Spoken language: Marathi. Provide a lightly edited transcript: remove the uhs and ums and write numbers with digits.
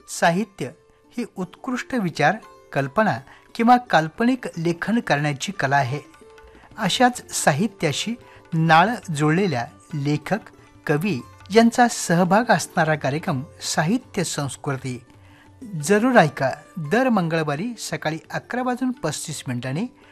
साहित्य ही उत्कृष्ट विचार, कल्पना किंवा काल्पनिक लेखन करण्याची कला आहे. अशाच साहित्याशी नाळ जुळलेल्या लेखक, कवी यांचा सहभाग असणारा कार्यक्रम साहित्य संस्कृती जरूर ऐका. दर मंगळवारी सकाळी 11:35